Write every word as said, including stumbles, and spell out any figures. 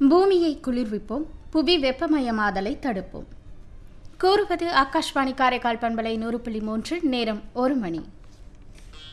பூமியை குளிர்விப்போம், புவி வெப்பமயமாதலை தடுப்போம். கூறுவது ஆகாஷ்வாணி காரைக்கால் பண்பலை நூறு புள்ளி மூன்று. நேரம் ஒரு மணி.